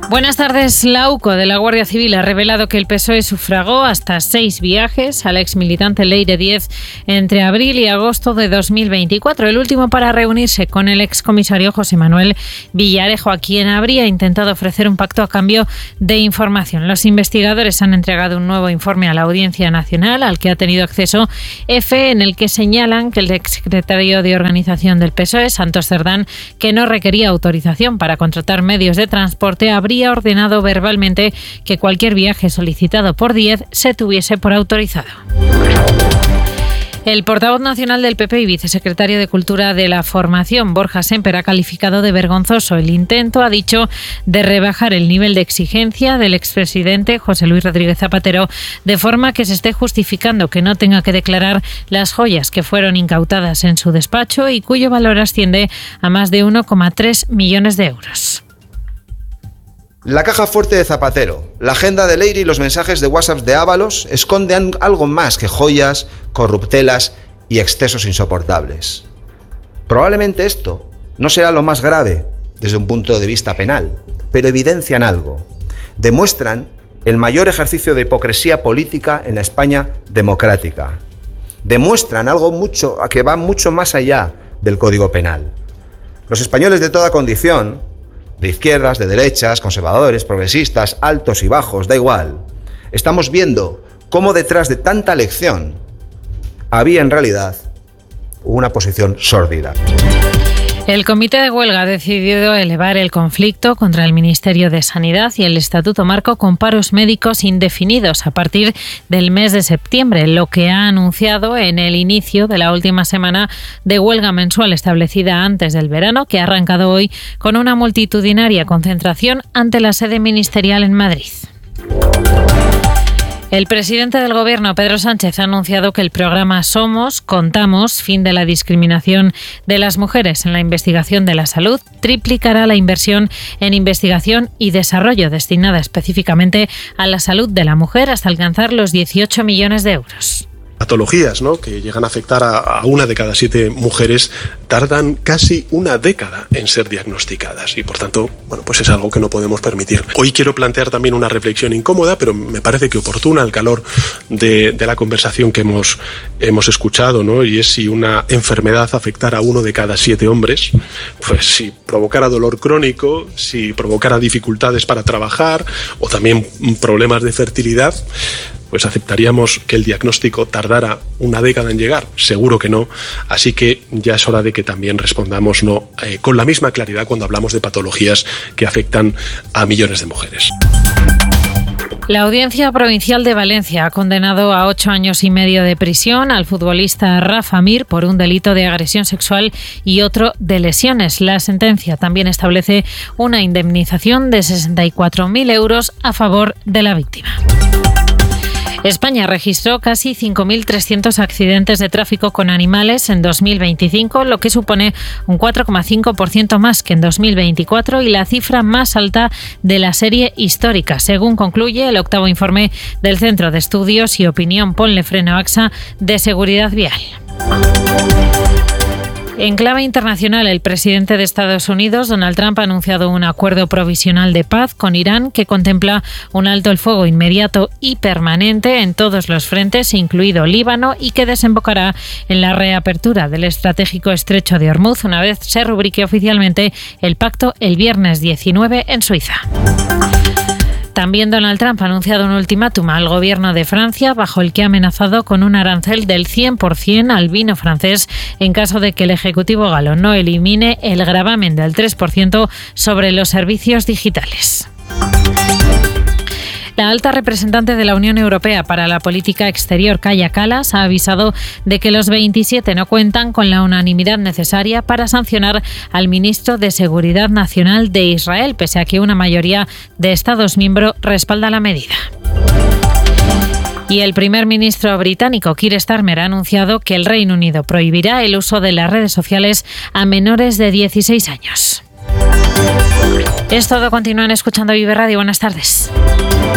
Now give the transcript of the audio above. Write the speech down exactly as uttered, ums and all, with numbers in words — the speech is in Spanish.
Buenas tardes. La U C O de la Guardia Civil ha revelado que el P S O E sufragó hasta seis viajes al exmilitante Leire Díez entre abril y agosto de dos mil veinticuatro, el último para reunirse con el excomisario José Manuel Villarejo, a quien habría intentado ofrecer un pacto a cambio de información. Los investigadores han entregado un nuevo informe a la Audiencia Nacional, al que ha tenido acceso EFE, en el que señalan que el exsecretario de Organización del P S O E, Santos Cerdán, que no requería autorización para contratar medios de transporte, habría ordenado verbalmente que cualquier viaje solicitado por Díez se tuviese por autorizado. El portavoz nacional del P P y vicesecretario de Cultura de la Formación, Borja Sémper, ha calificado de vergonzoso el intento, ha dicho, de rebajar el nivel de exigencia del expresidente José Luis Rodríguez Zapatero, de forma que se esté justificando que no tenga que declarar las joyas que fueron incautadas en su despacho y cuyo valor asciende a más de uno coma tres millones de euros. La caja fuerte de Zapatero, la agenda de Leire y los mensajes de WhatsApp de Ábalos esconden algo más que joyas, corruptelas y excesos insoportables. Probablemente esto no será lo más grave desde un punto de vista penal, pero evidencian algo. Demuestran el mayor ejercicio de hipocresía política en la España democrática. Demuestran algo mucho, que va mucho más allá del Código Penal. Los españoles de toda condición, de izquierdas, de derechas, conservadores, progresistas, altos y bajos, da igual, estamos viendo cómo detrás de tanta lección había en realidad una posición sórdida. El Comité de Huelga ha decidido elevar el conflicto contra el Ministerio de Sanidad y el Estatuto Marco con paros médicos indefinidos a partir del mes de septiembre, lo que ha anunciado en el inicio de la última semana de huelga mensual establecida antes del verano, que ha arrancado hoy con una multitudinaria concentración ante la sede ministerial en Madrid. El presidente del Gobierno, Pedro Sánchez, ha anunciado que el programa Somos, Contamos, fin de la discriminación de las mujeres en la investigación de la salud, triplicará la inversión en investigación y desarrollo destinada específicamente a la salud de la mujer hasta alcanzar los dieciocho millones de euros. Patologías, ¿no?, que llegan a afectar a, a una de cada siete mujeres tardan casi una década en ser diagnosticadas y, por tanto, bueno, pues es algo que no podemos permitir. Hoy quiero plantear también una reflexión incómoda, pero me parece que oportuna al calor de, de la conversación que hemos, hemos escuchado, ¿no?, y es si una enfermedad afectara a uno de cada siete hombres, pues si provocara dolor crónico, si provocara dificultades para trabajar o también problemas de fertilidad, pues aceptaríamos que el diagnóstico tardara una década en llegar. Seguro que no. Así que ya es hora de que también respondamos no eh, con la misma claridad cuando hablamos de patologías que afectan a millones de mujeres. La Audiencia Provincial de Valencia ha condenado a ocho años y medio de prisión al futbolista Rafa Mir por un delito de agresión sexual y otro de lesiones. La sentencia también establece una indemnización de sesenta y cuatro mil euros a favor de la víctima. España registró casi cinco mil trescientos accidentes de tráfico con animales en dos mil veinticinco, lo que supone un cuatro coma cinco por ciento más que en dos mil veinticuatro y la cifra más alta de la serie histórica, según concluye el octavo informe del Centro de Estudios y Opinión Ponle Freno AXA de Seguridad Vial. En clave internacional, el presidente de Estados Unidos, Donald Trump, ha anunciado un acuerdo provisional de paz con Irán que contempla un alto el fuego inmediato y permanente en todos los frentes, incluido Líbano, y que desembocará en la reapertura del estratégico estrecho de Hormuz una vez se rubrique oficialmente el pacto el viernes diecinueve en Suiza. También Donald Trump ha anunciado un ultimátum al gobierno de Francia, bajo el que ha amenazado con un arancel del cien por ciento al vino francés en caso de que el Ejecutivo galo no elimine el gravamen del tres por ciento sobre los servicios digitales. La alta representante de la Unión Europea para la Política Exterior, Kaja Kallas, ha avisado de que los veintisiete no cuentan con la unanimidad necesaria para sancionar al ministro de Seguridad Nacional de Israel, pese a que una mayoría de Estados miembros respalda la medida. Y el primer ministro británico, Keir Starmer, ha anunciado que el Reino Unido prohibirá el uso de las redes sociales a menores de dieciséis años. Es todo. Continúan escuchando Vive Radio. Buenas tardes.